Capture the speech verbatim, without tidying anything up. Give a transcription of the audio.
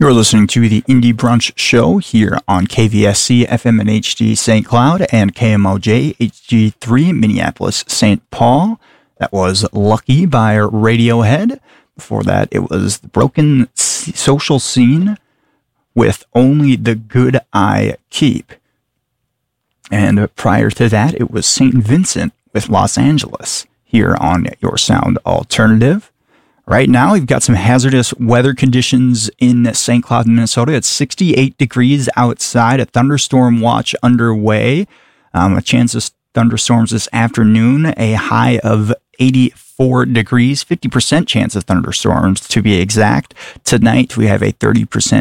You're listening to the Indie Brunch Show here on K V S C F M and H D Saint Cloud and K M O J H G three Minneapolis Saint Paul. That was Lucky by Radiohead. Before that, it was The Broken Social Scene with Only the Good I Keep. And prior to that, it was Saint Vincent with Los Angeles here on Your Sound Alternative. Right now, we've got some hazardous weather conditions in Saint Cloud, Minnesota. It's sixty-eight degrees outside, a thunderstorm watch underway. Um, a chance of thunderstorms this afternoon, a high of eighty-four degrees, fifty percent chance of thunderstorms to be exact. Tonight, we have a thirty percent